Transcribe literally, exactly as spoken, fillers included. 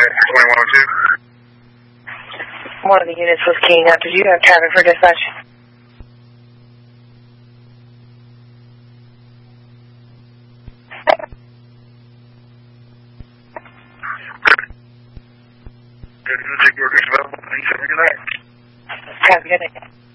twenty-one oh two. One of the units was keying up. Did you have traffic for dispatch? Good, good, good, good, good, good, good, good, good, good, good, good, Have a good night.